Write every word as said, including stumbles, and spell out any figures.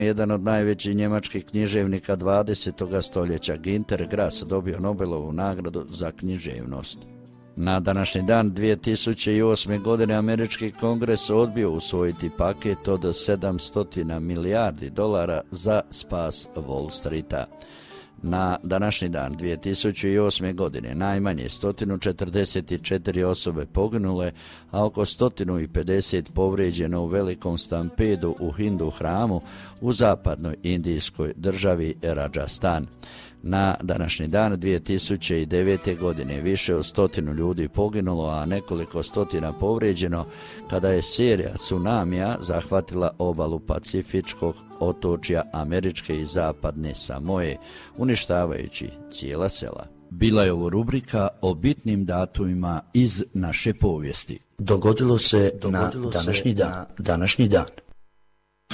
Jedan od najvećih njemačkih književnika dvadesetog stoljeća, Günter Grass, dobio Nobelovu nagradu za književnost. Na današnji dan dvije tisuće osme. godine Američki kongres odbio usvojiti paket od sedamsto milijardi dolara za spas Wall Streeta. Na današnji dan dvije tisuće osme. godine najmanje sto četrdeset četiri osobe poginule, a oko sto pedeset povrijeđeno u velikom stampedu u Hindu hramu u zapadnoj indijskoj državi Rajasthan. Na današnji dan dvije tisuće devete. godine više od stotinu ljudi poginulo, a nekoliko stotina povrijeđeno kada je serija tsunamija zahvatila obalu Pacifičkog otočja američke i zapadne Samoe, uništavajući cijela sela. Bila je ovo rubrika o bitnim datumima iz naše povijesti. Dogodilo se Dogodilo na današnji dan. današnji dan.